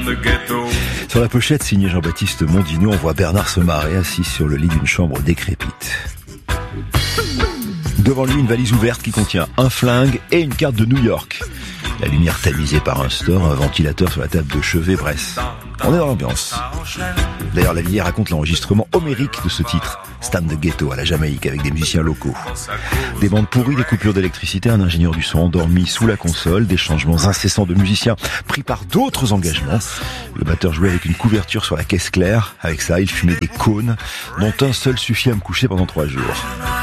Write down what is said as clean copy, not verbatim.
Sur la pochette signée Jean-Baptiste Mondino, on voit Bernard se marrer assis sur le lit d'une chambre décrépite. Devant lui, une valise ouverte qui contient un flingue et une carte de New York. La lumière tamisée par un store, un ventilateur sur la table de chevet, bref. On est dans l'ambiance. D'ailleurs, la vieille raconte l'enregistrement homérique de ce titre, Stan the Ghetto, à la Jamaïque, avec des musiciens locaux. Des bandes pourries, des coupures d'électricité, un ingénieur du son endormi sous la console, des changements incessants de musiciens pris par d'autres engagements. Le batteur jouait avec une couverture sur la caisse claire. Avec ça, il fumait des cônes, dont un seul suffit à me coucher pendant 3 jours.